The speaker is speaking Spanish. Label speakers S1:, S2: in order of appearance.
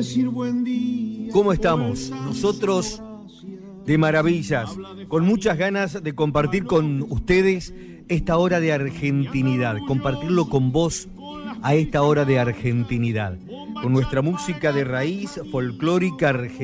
S1: decir buen día.
S2: ¿Cómo estamos? Nosotros de maravillas, con muchas ganas de compartir con ustedes esta hora de argentinidad, compartirlo con vos a esta hora de argentinidad, con nuestra música de raíz folclórica argentina.